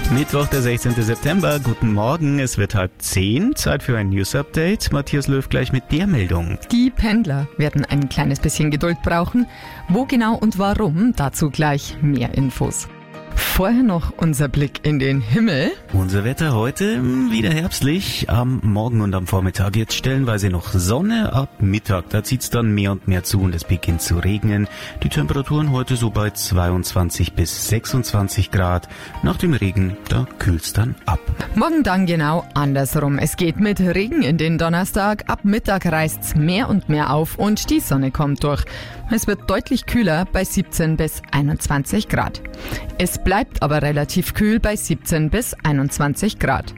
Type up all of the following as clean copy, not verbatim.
Mittwoch, der 16. September. Guten Morgen, es wird 9:30. Zeit für ein News-Update. Matthias Löw gleich mit der Meldung. Die Pendler werden ein kleines bisschen Geduld brauchen. Wo genau und warum, dazu gleich mehr Infos. Vorher noch unser Blick in den Himmel. Unser Wetter heute wieder herbstlich. Am Morgen und am Vormittag jetzt stellenweise noch Sonne. Ab Mittag, da zieht's dann mehr und mehr zu und es beginnt zu regnen. Die Temperaturen heute so bei 22 bis 26 Grad. Nach dem Regen, da kühlt's dann ab. Morgen dann genau andersrum. Es geht mit Regen in den Donnerstag. Ab Mittag reißt's mehr und mehr auf und die Sonne kommt durch. Es wird deutlich kühler bei 17 bis 21 Grad. Es bleibt aber relativ kühl bei 17 bis 21 Grad.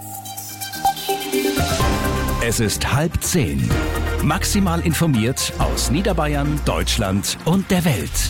Es ist 9:30. Maximal informiert aus Niederbayern, Deutschland und der Welt.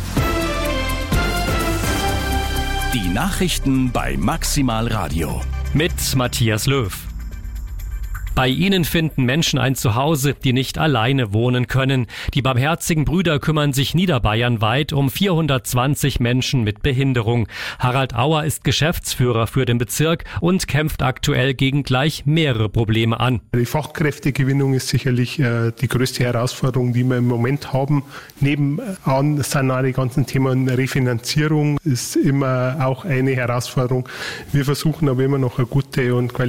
Die Nachrichten bei Maximal Radio. Mit Matthias Löw. Bei ihnen finden Menschen ein Zuhause, die nicht alleine wohnen können. Die Barmherzigen Brüder kümmern sich niederbayernweit um 420 Menschen mit Behinderung. Harald Auer ist Geschäftsführer für den Bezirk und kämpft aktuell gegen gleich mehrere Probleme an. Die Fachkräftegewinnung ist sicherlich die größte Herausforderung, die wir im Moment haben. Nebenan sind auch die ganzen Themen Refinanzierung ist immer auch eine Herausforderung. Wir versuchen aber immer noch eine gute und